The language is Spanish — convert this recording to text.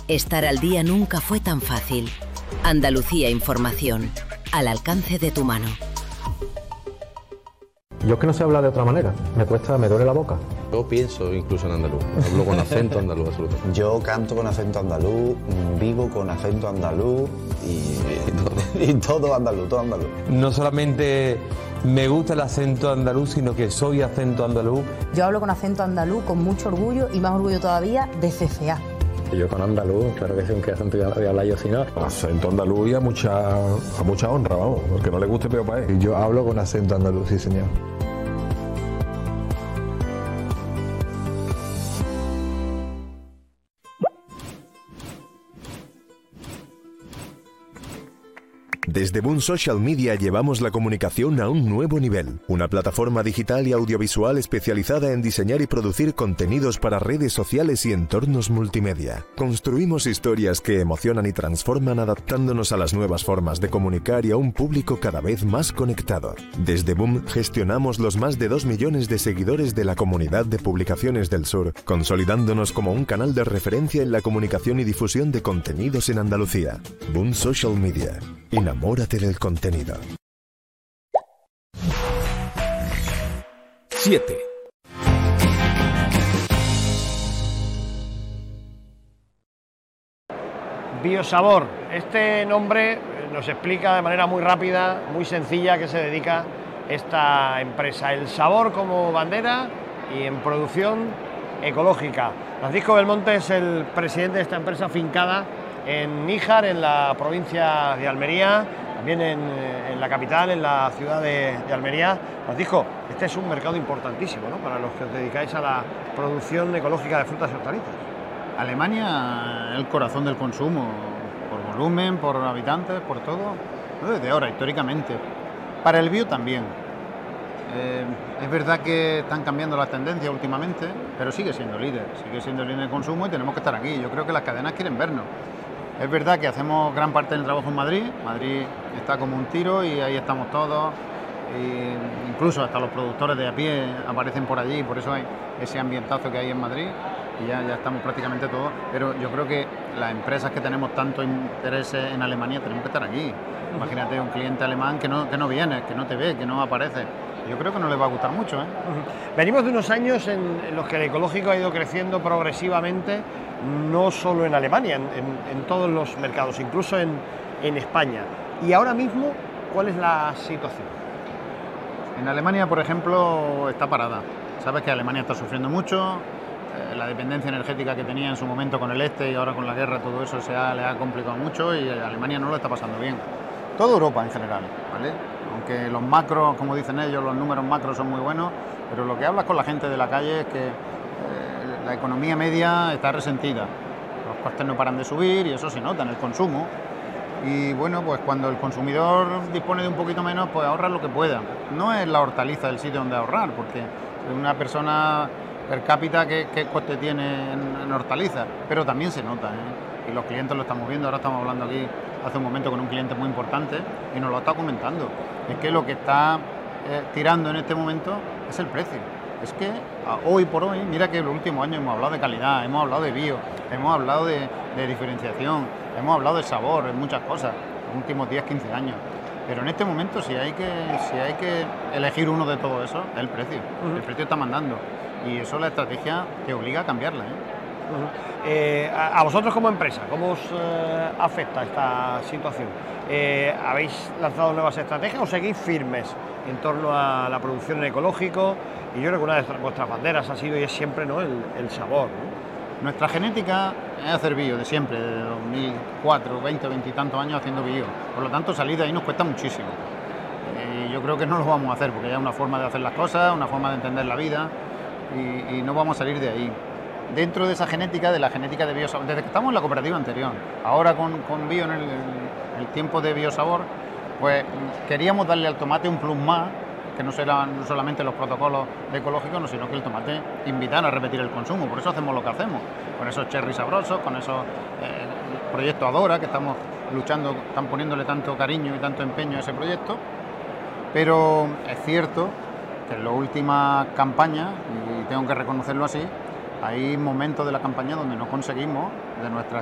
Estar al día nunca fue tan fácil. Andalucía Información, al alcance de tu mano. Yo es que no sé hablar de otra manera, me duele la boca. Yo pienso incluso en andaluz, hablo con acento andaluz absolutamente. Yo canto con acento andaluz, vivo con acento andaluz y todo andaluz, todo andaluz. No solamente me gusta el acento andaluz, sino que soy acento andaluz. Yo hablo con acento andaluz con mucho orgullo y más orgullo todavía de CCA. Yo con andaluz, claro que sí, aunque acento voy a hablar yo si no. Acento andaluz y a mucha honra, vamos, el que no le guste peor para él. Yo hablo con acento andaluz, sí señor. Desde Boom Social Media llevamos la comunicación a un nuevo nivel. Una plataforma digital y audiovisual especializada en diseñar y producir contenidos para redes sociales y entornos multimedia. Construimos historias que emocionan y transforman adaptándonos a las nuevas formas de comunicar y a un público cada vez más conectado. Desde Boom gestionamos los más de 2 millones de seguidores de la comunidad de publicaciones del sur, consolidándonos como un canal de referencia en la comunicación y difusión de contenidos en Andalucía. Boom Social Media. Enamórate del contenido. 7. Biosabor. Este nombre nos explica de manera muy rápida, muy sencilla, a qué se dedica esta empresa. El sabor como bandera y en producción ecológica. Francisco Belmonte es el presidente de esta empresa afincada en Níjar, en la provincia de Almería, también en la capital, en la ciudad de Almería. Francisco, este es un mercado importantísimo, ¿no?, para los que os dedicáis a la producción ecológica de frutas y hortalizas. Alemania es el corazón del consumo, por volumen, por habitantes, por todo, no desde ahora, históricamente. Para el bio también. Es verdad que están cambiando las tendencias últimamente, pero sigue siendo líder de consumo y tenemos que estar aquí. Yo creo que las cadenas quieren vernos. Es verdad que hacemos gran parte del trabajo en Madrid. Madrid está como un tiro y ahí estamos todos. E incluso hasta los productores de a pie aparecen por allí, por eso hay ese ambientazo que hay en Madrid y ya estamos prácticamente todos. Pero yo creo que las empresas que tenemos tanto interés en Alemania tenemos que estar aquí. Imagínate un cliente alemán que no viene, que no te ve, que no aparece. Yo creo que no les va a gustar mucho, ¿eh? Venimos de unos años en los que el ecológico ha ido creciendo progresivamente, no solo en Alemania, en todos los mercados, incluso en España. Y ahora mismo, ¿cuál es la situación? En Alemania, por ejemplo, está parada. Sabes que Alemania está sufriendo mucho, la dependencia energética que tenía en su momento con el este y ahora con la guerra, todo eso le ha complicado mucho y Alemania no lo está pasando bien. Toda Europa en general, ¿vale? Aunque los macros, como dicen ellos, los números macros son muy buenos, pero lo que hablas con la gente de la calle es que la economía media está resentida. Los costes no paran de subir y eso se nota en el consumo. Y bueno, pues cuando el consumidor dispone de un poquito menos, pues ahorra lo que pueda. No es la hortaliza el sitio donde ahorrar, porque una persona per cápita, ¿qué coste tiene en hortalizas? Pero también se nota, ¿eh? Y los clientes lo estamos viendo. Ahora estamos hablando aquí hace un momento con un cliente muy importante y nos lo está comentando. Es que lo que está tirando en este momento es el precio. Es que hoy por hoy, mira que en los últimos años hemos hablado de calidad, hemos hablado de bio, hemos hablado de diferenciación, hemos hablado de sabor, en muchas cosas, en los últimos 10, 15 años. Pero en este momento, si hay que elegir uno de todo eso, es el precio. El precio está mandando. Y eso es la estrategia que obliga a cambiarla, ¿eh? A vosotros como empresa, ¿cómo os afecta esta situación? ¿Habéis lanzado nuevas estrategias o seguís firmes en torno a la producción en ecológico? Y yo creo que una de vuestras banderas ha sido y es siempre, ¿no?, el sabor, ¿no? Nuestra genética es hacer bio de siempre, de 2004, 20 y tantos años haciendo bio. Por lo tanto, salir de ahí nos cuesta muchísimo. Y yo creo que no lo vamos a hacer porque ya es una forma de hacer las cosas, una forma de entender la vida y no vamos a salir de ahí. Dentro de esa genética, de la genética de biosabor, desde que estamos en la cooperativa anterior, ahora con bio en el tiempo de biosabor, pues queríamos darle al tomate un plus más, que no serán solamente los protocolos ecológicos, sino que el tomate invitar a repetir el consumo. Por eso hacemos lo que hacemos, con esos cherry sabrosos, con esos proyectos Adora, que estamos luchando, están poniéndole tanto cariño y tanto empeño a ese proyecto. Pero es cierto que en las últimas campañas, y tengo que reconocerlo así, hay momentos de la campaña donde no conseguimos de nuestra